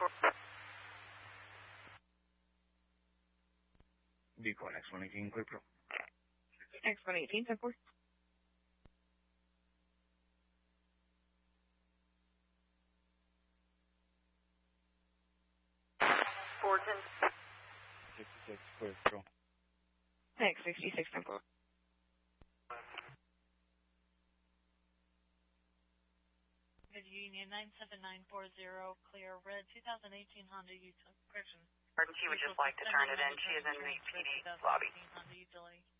Beacon X118, clear pro. X118, 10-4. 66, clear pro. X66, 10-4. Union 97940, clear red 2018 Honda Utility. Correction. Pardon, she would just like to turn it in. She is in the PD lobby. Honda Utility.